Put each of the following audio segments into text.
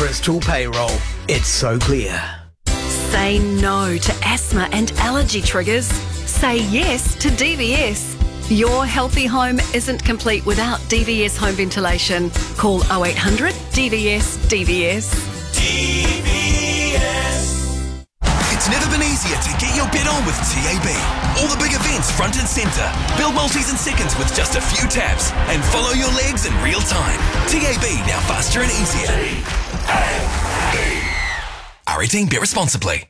Bristol Payroll. It's so clear. Say no to asthma and allergy triggers. Say yes to DVS. Your healthy home isn't complete without DVS home ventilation. Call 0800 DVS DVS. DVS. It's never been easier to get your bet on with TAB. All the big events front and centre. Build multis in seconds with just a few taps and follow your legs in real time. TAB, now faster and easier. R18, bet responsibly.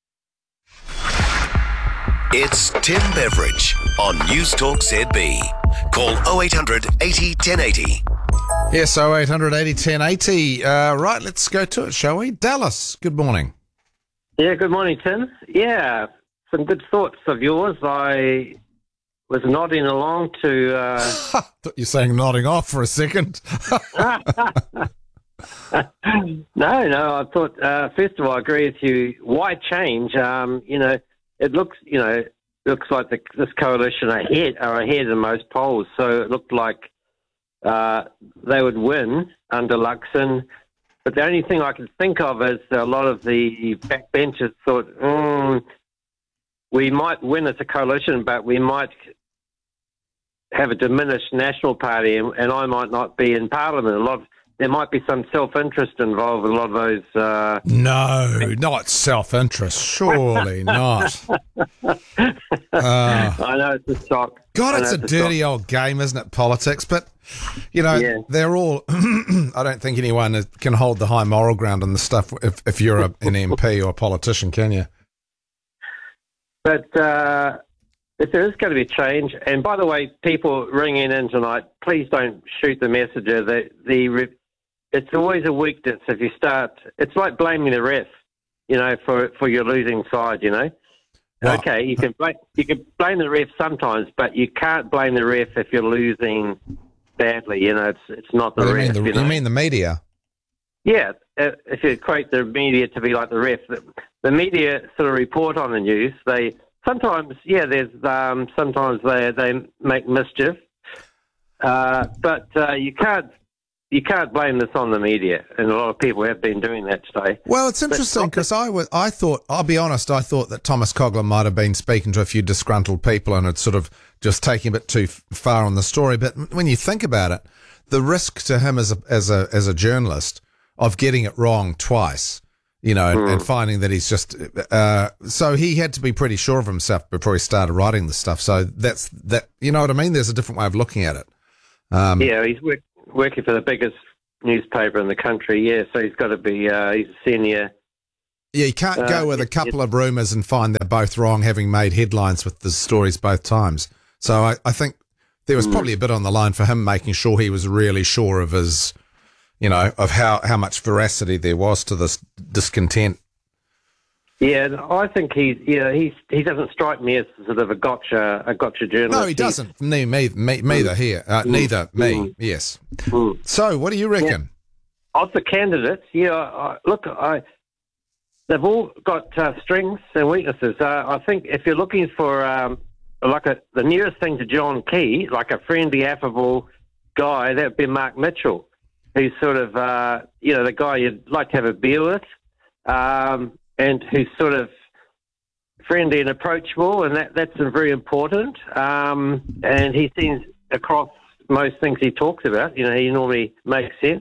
It's Tim Beveridge on News Talk ZB. Call 0800 80 1080. Yes, 0800 80 1080. Right, let's go to it, shall we? Dallas, good morning. Yeah, good morning, Tim. Yeah, some good thoughts of yours. I was nodding along to... Thought you were saying nodding off for a second. No, I thought, first of all, I agree with you. Why change? It looks like this coalition are ahead in most polls. So it looked like they would win under Luxon. But the only thing I can think of is a lot of the backbenchers thought, we might win as a coalition, but we might have a diminished National Party, and I might not be in Parliament. There might be some self-interest involved with a lot of those... No, not self-interest. Surely not. I know, it's a shock. God, it's a dirty old game, isn't it, politics? But, they're all... I don't think anyone can hold the high moral ground on the stuff if you're an MP or a politician, can you? But if there is going to be change, and by the way, people ringing in tonight, please don't shoot the messenger. It's always a weakness if you start. It's like blaming the ref, for your losing side. Well, okay, you can blame the ref sometimes, but you can't blame the ref if you're losing badly. It's not the ref. You mean the media? Yeah, if you equate the media to be like the ref, the media sort of report on the news. Sometimes they make mischief, but you can't blame this on the media, and a lot of people have been doing that today. Well, it's interesting because I thought, I'll be honest, I thought that Thomas Coghlan might have been speaking to a few disgruntled people and had sort of just taken a bit too far on the story. But when you think about it, the risk to him as a journalist of getting it wrong twice, and finding that he's just so he had to be pretty sure of himself before he started writing the stuff. So that's that. You know what I mean? There's a different way of looking at it. He's working for the biggest newspaper in the country. Yeah, so he's got to be. He's a senior. Yeah, you can't go with a couple of rumours and find they're both wrong, having made headlines with the stories both times. So I think there was probably a bit on the line for him making sure he was really sure of his. Of how much veracity there was to this discontent. Yeah, I think he doesn't strike me as sort of a gotcha journalist. No, he doesn't. Neither here. Neither me. Yes. So, what do you reckon? Yeah. Of the candidates, they've all got strengths and weaknesses. I think if you're looking for the nearest thing to John Key, like a friendly, affable guy, that would be Mark Mitchell. Who's sort of, the guy you'd like to have a beer with, and who's sort of friendly and approachable, and that's very important. And he seems across most things he talks about, he normally makes sense.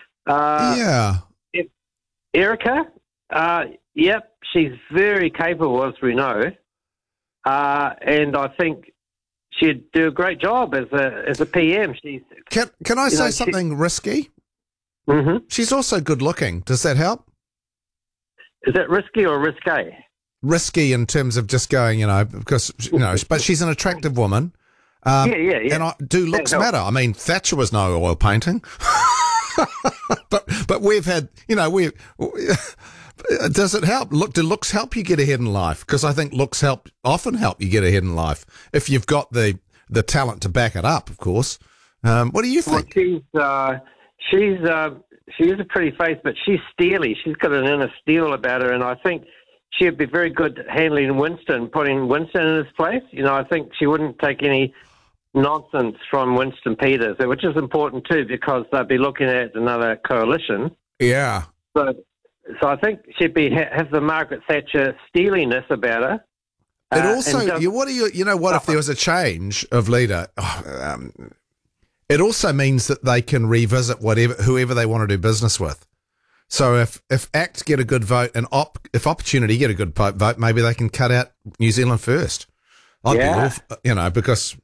Erica, she's very capable, as we know, and I think she'd do a great job as a PM. Can I say something risky? Mm-hmm. She's also good looking. Does that help? Is that risky or risque? Risky in terms of just going, because, but she's an attractive woman. Yeah. And do looks matter? I mean, Thatcher was no oil painting. but we've had, does it help? Do looks help you get ahead in life? Because I think looks often help you get ahead in life if you've got the talent to back it up, of course. What do you think? Well, she is a pretty face, but she's steely. She's got an inner steel about her, and I think she'd be very good at handling Winston, putting Winston in his place. I think she wouldn't take any nonsense from Winston Peters, which is important too because they'll be looking at another coalition. Yeah. So I think she'd have the Margaret Thatcher steeliness about her. It also, and just- if there was a change of leader, it also means that they can revisit whoever they want to do business with. So if ACT get a good vote and if Opportunity get a good vote, maybe they can cut out New Zealand First. I'd be off, because.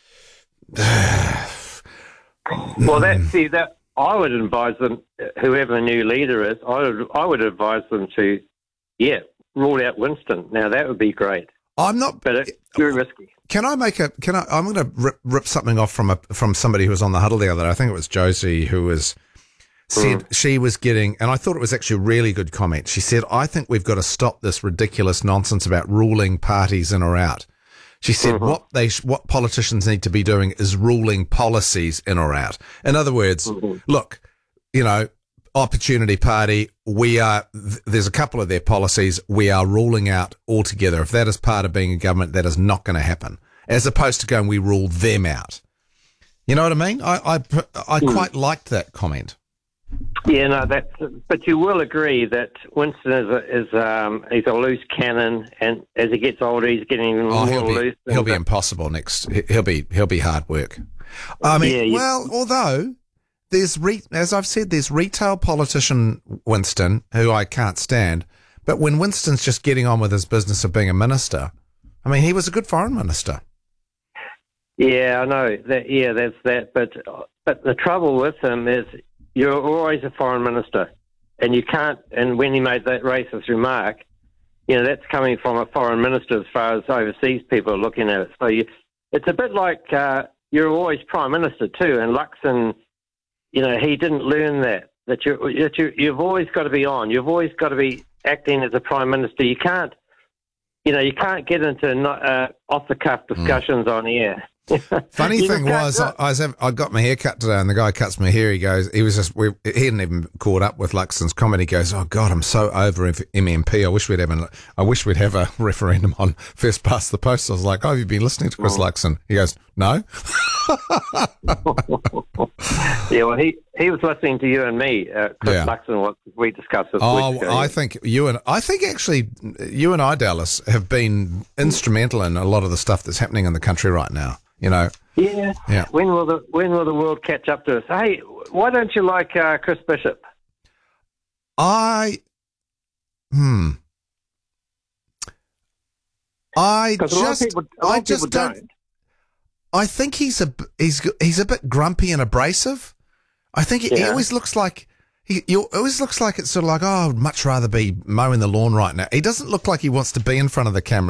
Well, that I would advise them, whoever the new leader is, I would advise them to, rule out Winston. Now that would be great. I'm not, but it's very risky. I'm going to rip something off from somebody who was on the huddle the other day. I think it was Josie who said she was getting, and I thought it was actually a really good comment. She said, I think we've got to stop this ridiculous nonsense about ruling parties in or out. She said what politicians need to be doing is ruling policies in or out. In other words, look, Opportunity Party, there's a couple of their policies we are ruling out altogether. If that is part of being a government, that is not going to happen. As opposed to going, we rule them out. You know what I mean? I quite liked that comment. Yeah, no, but you will agree that Winston is he's a loose cannon, and as he gets older, he's getting even more loose. He'll be impossible next. He'll be hard work. I mean, although there's as I've said, there's retail politician Winston who I can't stand, but when Winston's just getting on with his business of being a minister, I mean, he was a good foreign minister. Yeah, I know that. Yeah, that's that. But the trouble with him is, you're always a foreign minister, and you can't. And when he made that racist remark, that's coming from a foreign minister as far as overseas people are looking at it. So it's a bit like you're always prime minister too. And Luxon, he didn't learn that you've always got to be on. You've always got to be acting as a prime minister. You can't, you can't get into off the cuff discussions on air. Funny thing was, I got my hair cut today, and the guy cuts my hair. He hadn't even caught up with Luxon's comment. He goes, "Oh God, I'm so over MMP. I wish we'd have a referendum on first past the post." I was like, "Oh, have you been listening to Chris Luxon?" He goes, "No." Yeah, well, he was listening to you and me, Chris Luxon. What we discussed this week ago. I think actually you and I, Dallas, have been instrumental in a lot of the stuff that's happening in the country right now. Yeah. When will the world catch up to us? Hey, why don't you like Chris Bishop? I just don't. I think he's a bit grumpy and abrasive. I think he always looks like always looks like it's sort of like, oh, I'd much rather be mowing the lawn right now. He doesn't look like he wants to be in front of the camera.